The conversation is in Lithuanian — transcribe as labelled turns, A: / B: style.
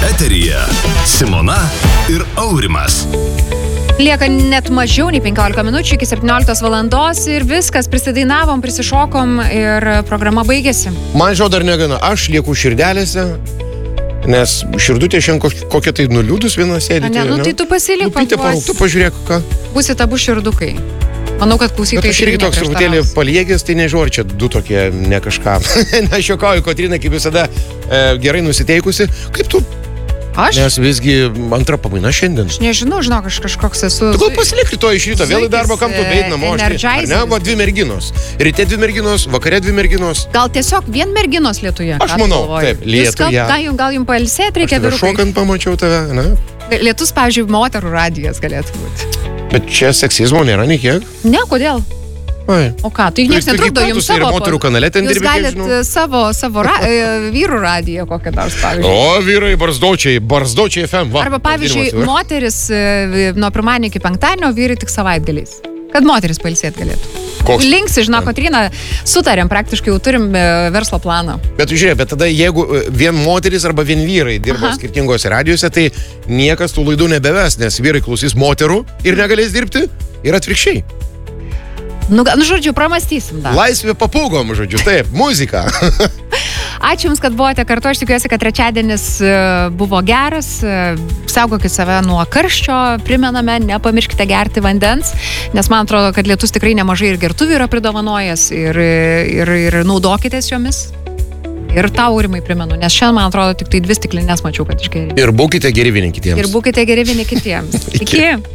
A: Eteryje Simona ir Aurimas.
B: Lieka net mažiau nei 15 minučių iki 17 valandos ir viskas, prisidainavom, prisišokom ir programa baigėsi.
C: Man žinau dar negana, aš lieku širdelėse, nes širdutė šiandien kokia tai nuliūdus viena sėdė.
B: Tai tu pasilik,
C: Lupytė parūktų, pažiūrėk, ką.
B: Būsit abu širdukai. Manau, kad klausytojai...
C: Bet aš irgi toks truputėlį paliegęs, tai nežinau, ar čia du tokie ne kažką. Aš juokauju, Kotryna, kaip visada gerai nusiteikusi. Kaip tu?
B: Aš?
C: Nes visgi antra pamaina šiandien.
B: Aš nežinau, žinok, aš kažkoks esu...
C: Tu gal pasilik rytoj iš ryto, vėl į darbą, kam tu beit namo. Ar ne, va, 2 merginos. Ryte 2 merginos, vakare 2 merginos.
B: Gal tiesiog vien merginos Lietuje?
C: Aš manau, taip, Lietuje.
B: Gal jums pailsėt reikia vyrukai?
C: Aš šokant pamačiau tave, ne?
B: Lietus, pavyzdžiui, moterų radijas galėtų būti.
C: Bet čia seksizmo nėra nei kiek?
B: Ne, kodėl?
C: Ai.
B: O ką, tai niekas netrukdo jums savo...
C: moterų kanale ten
B: jūs
C: dirbi,
B: galit savo vyrų radiją kokią nors, pavyzdžiui.
C: O, vyrai, barzdočiai FM, va.
B: Arba, pavyzdžiui, moteris nuo pirmadienio iki penktadienio, vyrai tik savaitgaliais. Kad moteris pailsėt galėtų.
C: Koks?
B: Linksi, žinok, Kotryna, sutarėm, praktiškai jau turim verslo planą.
C: Bet žiūrėk, bet tada jeigu vien moteris arba vien vyrai dirba skirtingose radijose, tai niekas tų laidų nebeves, nes vyrai klausys moterų ir negalės dirbti ir atvirkščiai.
B: Nu, žodžiu, pramastysim dar.
C: Laisvė papūgom, žodžiu, taip, muzika.
B: Ačiū Jums, kad buvote kartu, aš tikiuosi, kad trečiadienis buvo geras, saugokit save nuo karščio, primename, nepamirškite gerti vandens, nes man atrodo, kad lietus tikrai nemažai ir gertuvių yra pridovanojęs ir naudokitės jomis. Ir tau, Aurimai, primenu, nes šiandien, man atrodo, tik tai 2 stiklinės mačiau, kad išgeri.
C: Ir būkite geri vieni kitiems.
B: Iki.